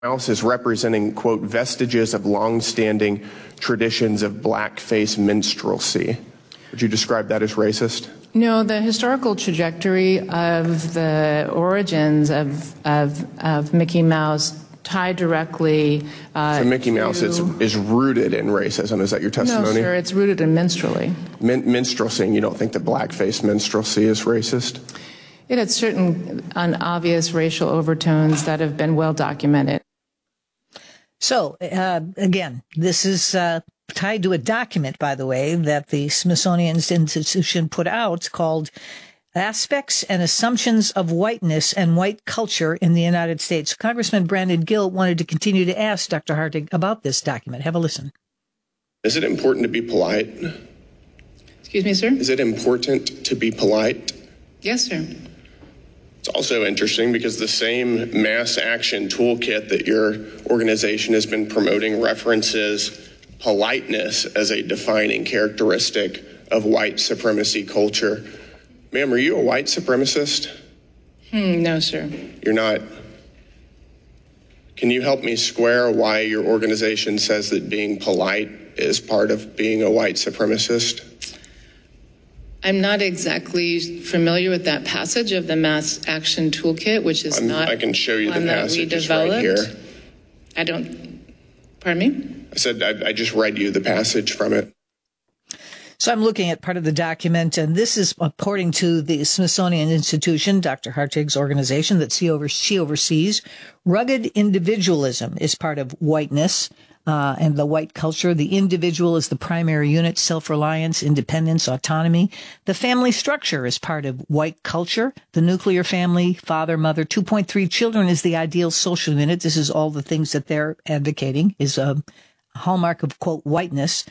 Mouse is representing, quote, vestiges of long-standing traditions of blackface minstrelsy. Would you describe that as racist? No, the historical trajectory of the origins of Mickey Mouse tie directly so Mickey Mouse is rooted in racism. Is that your testimony? No, sir, it's rooted in minstrelsy. Minstrelsy, and you don't think that blackface minstrelsy is racist? It had certain unobvious racial overtones that have been well documented. So, again, this is tied to a document, by the way, that the Smithsonian Institution put out called Aspects and Assumptions of Whiteness and White Culture in the United States. Congressman Brandon Gill wanted to continue to ask Dr. Hartig about this document. Have a listen. Is it important to be polite? Excuse me, sir? Is it important to be polite? Yes, sir. It's also interesting because the same mass action toolkit that your organization has been promoting references politeness as a defining characteristic of white supremacy culture. Ma'am, are you a white supremacist? No, sir. You're not. Can you help me square why your organization says that being polite is part of being a white supremacist? I'm not exactly familiar with that passage of the Mass Action Toolkit, which is I can show you the passage. It's right here. I don't. Pardon me? I said I just read you the passage from it. So I'm looking at part of the document, and this is according to the Smithsonian Institution, Dr. Hartig's organization that she oversees. Rugged individualism is part of whiteness. And the white culture. The individual is the primary unit, self-reliance, independence, autonomy. The family structure is part of white culture. The nuclear family, father, mother, 2.3 children is the ideal social unit. This is all the things that they're advocating is a hallmark of, quote, whiteness.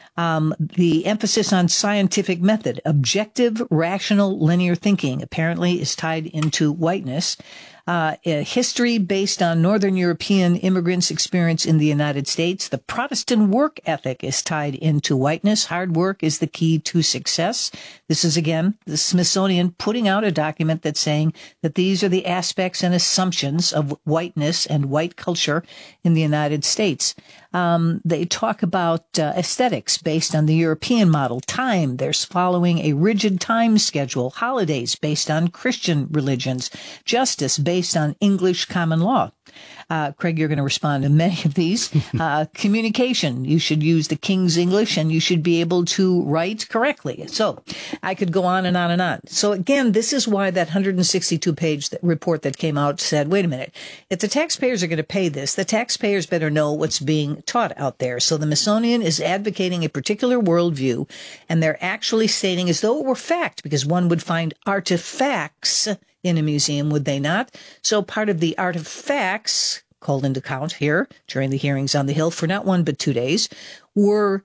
The emphasis on scientific method, objective, rational, linear thinking apparently is tied into whiteness. A history based on Northern European immigrants' experience in the United States. The Protestant work ethic is tied into whiteness. Hard work is the key to success. This is, again, the Smithsonian putting out a document that's saying that these are the aspects and assumptions of whiteness and white culture in the United States. They talk about aesthetics based on the European model. Time, they're following a rigid time schedule. Holidays based on Christian religions. Justice based on English common law. Craig, you're going to respond to many of these. Communication, you should use the King's English and you should be able to write correctly. So I could go on and on and on. So again, this is why that 162-page report that came out said, wait a minute, if the taxpayers are going to pay this, the taxpayers better know what's being taught out there. So the Smithsonian is advocating a particular worldview, and they're actually stating as though it were fact, because one would find artifacts in a museum, would they not? So part of the artifacts called into account here during the hearings on the Hill for not 1 but 2 days were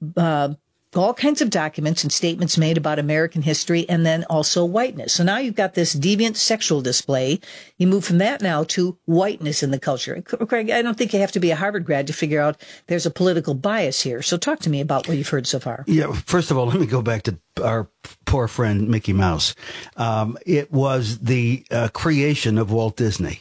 all kinds of documents and statements made about American history and then also whiteness. So now you've got this deviant sexual display. You move from that now to whiteness in the culture. Craig, I don't think you have to be a Harvard grad to figure out there's a political bias here. So talk to me about what you've heard so far. Yeah, first of all, let me go back to our poor friend Mickey Mouse. It was the creation of Walt Disney.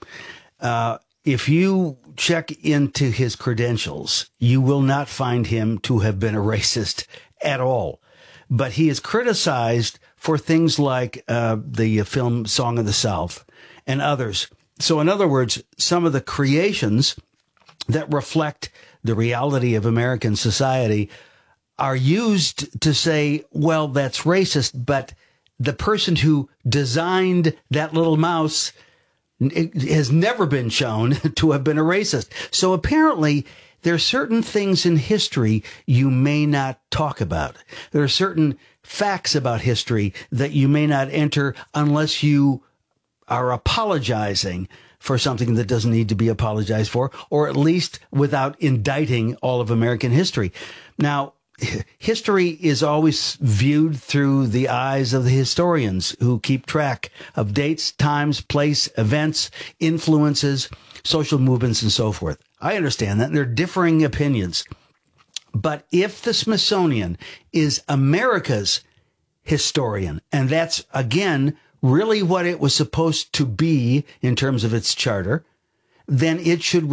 If you check into his credentials, you will not find him to have been a racist at all. But he is criticized for things like the film Song of the South and others. So in other words, some of the creations that reflect the reality of American society are used to say, well, that's racist, but the person who designed that little mouse has never been shown to have been a racist. So apparently there are certain things in history you may not talk about. There are certain facts about history that you may not enter unless you are apologizing for something that doesn't need to be apologized for, or at least without indicting all of American history. Now, history is always viewed through the eyes of the historians who keep track of dates, times, place, events, influences, social movements, and so forth. I understand that. There are differing opinions. But if the Smithsonian is America's historian, and that's, again, really what it was supposed to be in terms of its charter, then it should